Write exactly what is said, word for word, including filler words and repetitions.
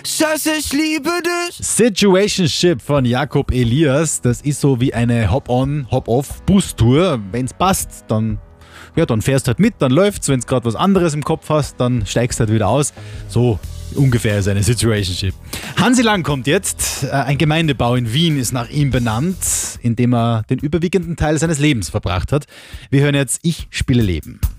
Schatz, ich liebe dich. Situationship von Jakob Elias, das ist so wie eine Hop-on, Hop-off-Bus-Tour. Wenn's passt, dann, ja, dann fährst halt mit, dann läuft's. Wenn's gerade was anderes im Kopf hast, dann steigst halt wieder aus. So ungefähr ist eine Situationship. Hansi Lang kommt jetzt. Ein Gemeindebau in Wien ist nach ihm benannt, in dem er den überwiegenden Teil seines Lebens verbracht hat. Wir hören jetzt Ich spiele Leben.